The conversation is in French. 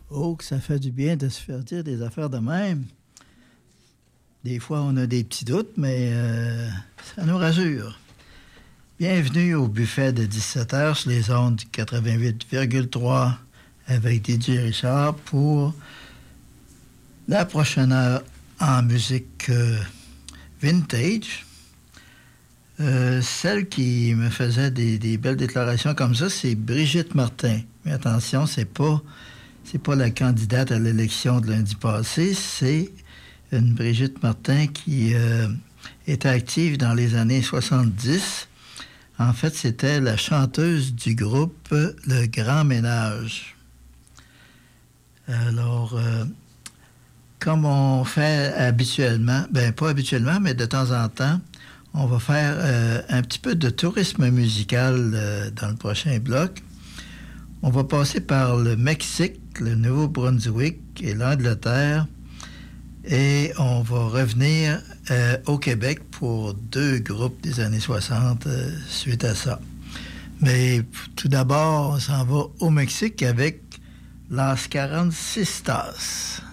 Oh, que ça fait du bien de se faire dire des affaires de même. Des fois, on a des petits doutes, mais ça nous rassure. Bienvenue au buffet de 17h sur les ondes du 88,3 avec DJ Richard pour la prochaine heure en musique vintage. Celle qui me faisait des belles déclarations comme ça, c'est Brigitte Martin. Mais attention, c'est pas la candidate à l'élection de lundi passé, c'est une Brigitte Martin qui était active dans les années 70. En fait, c'était la chanteuse du groupe Le Grand Ménage. Alors, comme on fait habituellement, pas habituellement, mais de temps en temps, on va faire un petit peu de tourisme musical dans le prochain bloc. On va passer par le Mexique, le Nouveau-Brunswick et l'Angleterre. Et on va revenir au Québec pour 2 groupes des années 60 suite à ça. Mais tout d'abord, on s'en va au Mexique avec Las Carancistas.